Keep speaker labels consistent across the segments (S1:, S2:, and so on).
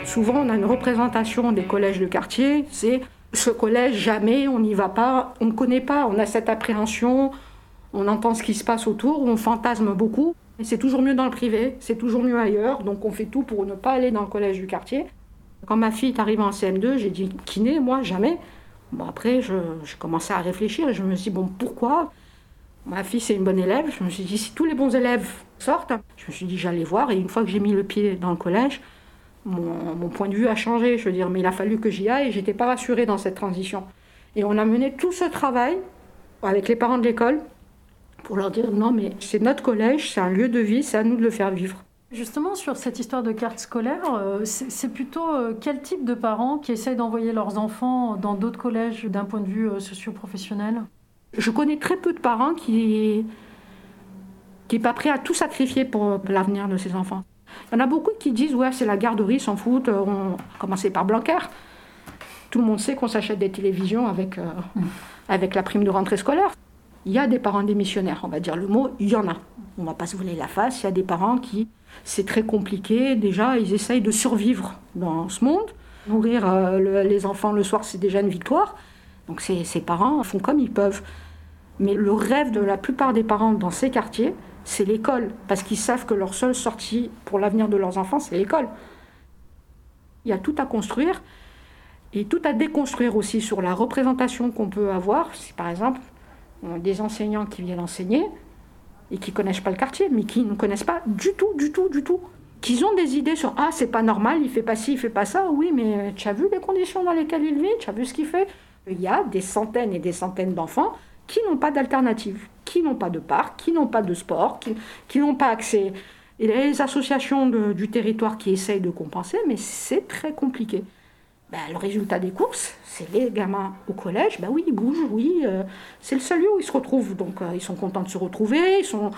S1: Souvent, on a une représentation des collèges de quartier, c'est ce collège, jamais, on n'y va pas, on ne connaît pas, on a cette appréhension, on entend ce qui se passe autour, on fantasme beaucoup. Et c'est toujours mieux dans le privé, c'est toujours mieux ailleurs, donc on fait tout pour ne pas aller dans le collège du quartier. Quand ma fille est arrivée en CM2, j'ai dit kiné, moi, jamais. Bon, après, j'ai commencé à réfléchir et je me suis dit, bon, pourquoi ? Ma fille, c'est une bonne élève. Je me suis dit, si tous les bons élèves sortent, je me suis dit, j'allais voir. Et une fois que j'ai mis le pied dans le collège, mon point de vue a changé. Je veux dire, mais il a fallu que j'y aille et je n'étais pas rassurée dans cette transition. Et on a mené tout ce travail avec les parents de l'école pour leur dire, non, mais c'est notre collège, c'est un lieu de vie, c'est à nous de le faire vivre.
S2: Justement, sur cette histoire de carte scolaire, c'est plutôt quel type de parents qui essayent d'envoyer leurs enfants dans d'autres collèges d'un point de vue socio-professionnel ?
S1: Je connais très peu de parents qui n'est pas prêt à tout sacrifier pour l'avenir de ses enfants. Il y en a beaucoup qui disent « ouais, c'est la garderie, s'en foutent, on a commencé par Blanquer ». Tout le monde sait qu'on s'achète des télévisions avec la prime de rentrée scolaire. Il y a des parents démissionnaires, on va dire le mot, il y en a. On ne va pas se voiler la face, il y a des parents qui, c'est très compliqué. Déjà, ils essayent de survivre dans ce monde. Nourrir les enfants le soir, c'est déjà une victoire. Donc ces parents font comme ils peuvent. Mais le rêve de la plupart des parents dans ces quartiers, c'est l'école. Parce qu'ils savent que leur seule sortie pour l'avenir de leurs enfants, c'est l'école. Il y a tout à construire et tout à déconstruire aussi sur la représentation qu'on peut avoir. Si par exemple, on a des enseignants qui viennent enseigner et qui ne connaissent pas le quartier, mais qui ne connaissent pas du tout. Qu'ils ont des idées sur « ah, c'est pas normal, il fait pas ci, il fait pas ça ». Oui, mais tu as vu les conditions dans lesquelles il vit, tu as vu ce qu'il fait. Il y a des centaines et des centaines d'enfants qui n'ont pas d'alternative, qui n'ont pas de parc, qui n'ont pas de sport, qui n'ont pas accès. Il y a les associations du territoire qui essayent de compenser, mais c'est très compliqué. Le résultat des courses, c'est les gamins au collège, oui, ils bougent, oui, c'est le seul lieu où ils se retrouvent, donc ils sont contents de se retrouver,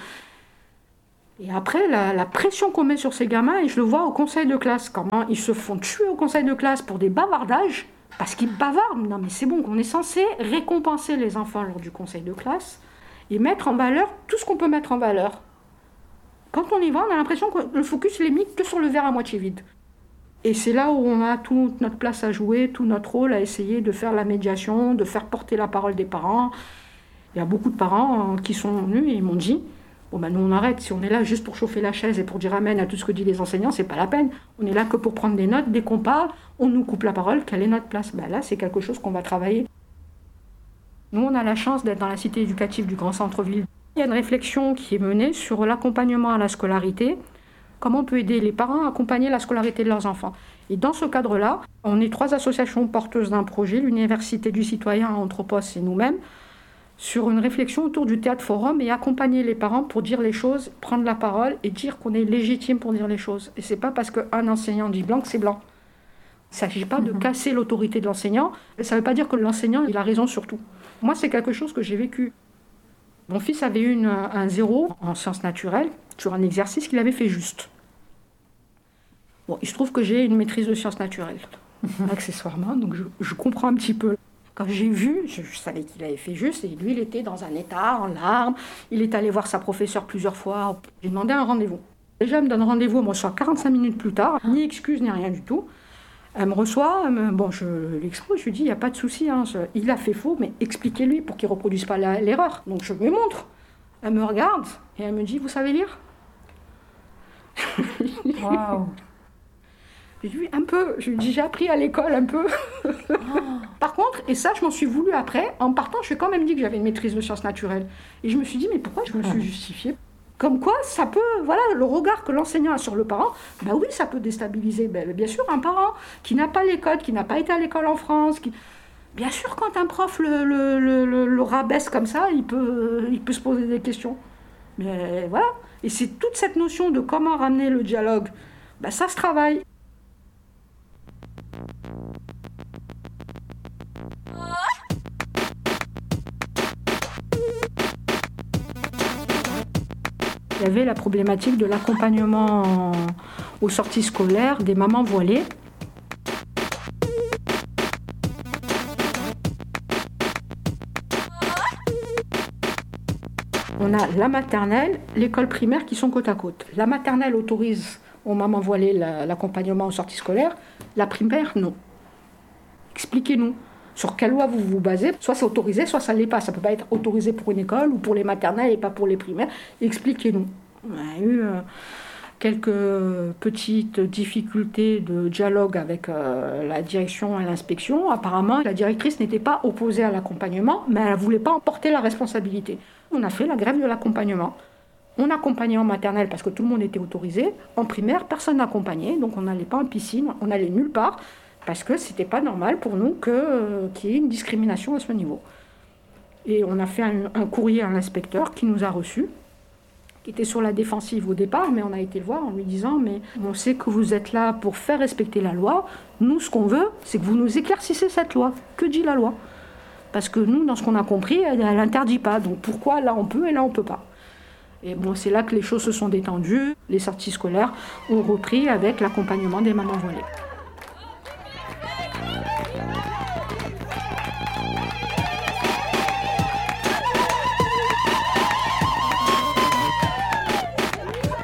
S1: Et après, la pression qu'on met sur ces gamins, et je le vois au conseil de classe, comment ils se font tuer au conseil de classe pour des bavardages, parce qu'ils bavardent. Non mais c'est bon, on est censé récompenser les enfants lors du conseil de classe et mettre en valeur tout ce qu'on peut mettre en valeur. Quand on y va, on a l'impression que le focus est mis que sur le verre à moitié vide. Et c'est là où on a toute notre place à jouer, tout notre rôle à essayer de faire la médiation, de faire porter la parole des parents. Il y a beaucoup de parents qui sont venus et ils m'ont dit « bon nous on arrête, si on est là juste pour chauffer la chaise et pour dire amen à tout ce que disent les enseignants, c'est pas la peine. On est là que pour prendre des notes, dès qu'on parle, on nous coupe la parole, quelle est notre place ?» Là c'est quelque chose qu'on va travailler. Nous on a la chance d'être dans la cité éducative du grand centre-ville. Il y a une réflexion qui est menée sur l'accompagnement à la scolarité. Comment on peut aider les parents à accompagner la scolarité de leurs enfants. Et dans ce cadre-là, on est 3 associations porteuses d'un projet, l'Université du Citoyen, Anthropos et nous-mêmes, sur une réflexion autour du théâtre forum et accompagner les parents pour dire les choses, prendre la parole et dire qu'on est légitime pour dire les choses. Et c'est pas parce qu'un enseignant dit blanc que c'est blanc. Il ne s'agit pas de casser l'autorité de l'enseignant. Ça ne veut pas dire que l'enseignant il a raison sur tout. Moi, c'est quelque chose que j'ai vécu. Mon fils avait eu un 0 en sciences naturelles sur un exercice qu'il avait fait juste. Bon, il se trouve que j'ai une maîtrise de sciences naturelles, accessoirement, donc je comprends un petit peu. Quand j'ai vu, je savais qu'il avait fait juste, et lui, il était dans un état, en larmes. Il est allé voir sa professeure plusieurs fois. J'ai demandé un rendez-vous. Déjà, elle me donne rendez-vous, elle me reçoit 45 minutes plus tard, ni excuse, ni rien du tout. Elle me reçoit, je l'expose, je lui dis, il n'y a pas de souci, il a fait faux, mais expliquez-lui pour qu'il ne reproduise pas l'erreur. Donc je lui montre. Elle me regarde, et elle me dit, vous savez lire ?
S2: Waouh.
S1: Je lui dis, un peu. Je lui dis, j'ai appris à l'école un peu. Par contre, et ça, je m'en suis voulu après, en partant, je lui ai quand même dit que j'avais une maîtrise de sciences naturelles. Et je me suis dit, mais pourquoi je me suis justifiée ? Comme quoi, ça peut, le regard que l'enseignant a sur le parent, oui, ça peut déstabiliser. Bien sûr, un parent qui n'a pas les codes, qui n'a pas été à l'école en France, bien sûr, quand un prof le rabaisse comme ça, il peut se poser des questions. Mais voilà. Et c'est toute cette notion de comment ramener le dialogue. Ça se travaille. Il y avait la problématique de l'accompagnement aux sorties scolaires des mamans voilées. On a la maternelle, l'école primaire qui sont côte à côte. La maternelle autorise aux mamans voilées l'accompagnement aux sorties scolaires, la primaire, non. Expliquez-nous. Sur quelle loi vous vous basez? Soit c'est autorisé, soit ça ne l'est pas. Ça ne peut pas être autorisé pour une école ou pour les maternelles et pas pour les primaires. Expliquez-nous. On a eu quelques petites difficultés de dialogue avec la direction et l'inspection. Apparemment, la directrice n'était pas opposée à l'accompagnement, mais elle ne voulait pas en porter la responsabilité. On a fait la grève de l'accompagnement. On accompagnait en maternelle parce que tout le monde était autorisé. En primaire, personne n'accompagnait, donc on n'allait pas en piscine, on n'allait nulle part, parce que ce n'était pas normal pour nous qu'il y ait une discrimination à ce niveau. Et on a fait un courrier à l'inspecteur qui nous a reçus, qui était sur la défensive au départ, mais on a été le voir en lui disant « mais on sait que vous êtes là pour faire respecter la loi. Nous, ce qu'on veut, c'est que vous nous éclaircissez cette loi. Que dit la loi ? Parce que nous, dans ce qu'on a compris, elle n'interdit pas. Donc pourquoi là on peut et là on ne peut pas ?» Et bon, c'est là que les choses se sont détendues. Les sorties scolaires ont repris avec l'accompagnement des mamans voilées.